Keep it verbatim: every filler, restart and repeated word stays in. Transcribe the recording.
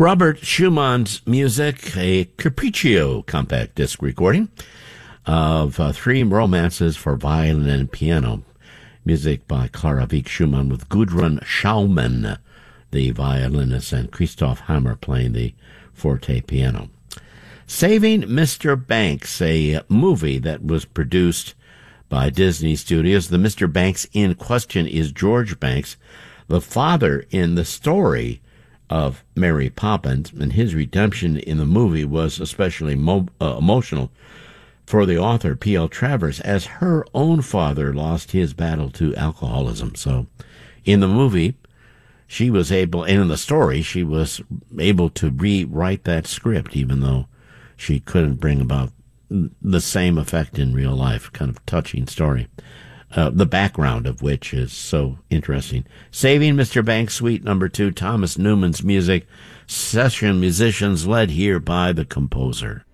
Robert Schumann's music, a Capriccio compact disc recording of uh, three romances for violin and piano. Music by Clara Wieck Schumann with Gudrun Schaumann, the violinist, and Christoph Hammer playing the forte piano. Saving Mister Banks, a movie that was produced by Disney Studios. The Mister Banks in question is George Banks, the father in the story of Mary Poppins, and his redemption in the movie was especially mo- uh, emotional for the author, P L Travers, as her own father lost his battle to alcoholism. So in the movie, she was able, and in the story, she was able to rewrite that script, even though she couldn't bring about the same effect in real life. Kind of touching story. Uh, the background of which is so interesting. Saving Mister Banks, Suite Number Two, Thomas Newman's music, session musicians led here by the composer.